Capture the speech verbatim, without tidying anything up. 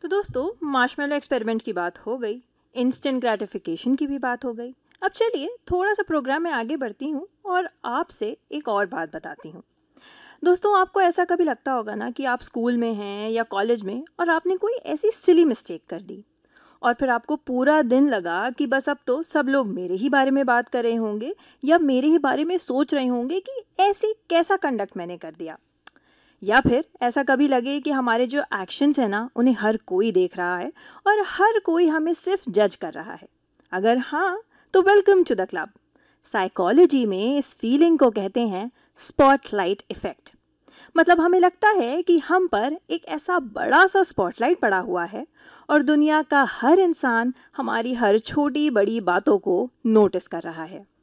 तो दोस्तों, marshmallow experiment की बात हो गई, इंस्टेंट ग्रेटिफिकेशन की भी बात हो गई। अब चलिए थोड़ा सा प्रोग्राम में आगे बढ़ती हूँ और आपसे एक और बात बताती हूँ। दोस्तों, आपको ऐसा कभी लगता होगा ना कि आप स्कूल में हैं या कॉलेज में और आपने कोई ऐसी सिली मिस्टेक कर दी और फिर आपको पूरा दिन लगा कि बस अब तो सब लोग मेरे ही बारे में बात कर रहे होंगे या मेरे ही बारे में सोच रहे होंगे कि ऐसे कैसा कंडक्ट मैंने कर दिया। या फिर ऐसा कभी लगे कि हमारे जो एक्शंस हैं ना, उन्हें हर कोई देख रहा है और हर कोई हमें सिर्फ जज कर रहा है। अगर हाँ, तो welcome to the club. Psychology में इस फीलिंग को कहते हैं स्पॉटलाइट इफेक्ट। मतलब हमें लगता है कि हम पर एक ऐसा बड़ा सा स्पॉटलाइट पड़ा हुआ है और दुनिया का हर इंसान हमारी हर छोटी बड़ी बातों को नोटिस कर रहा है।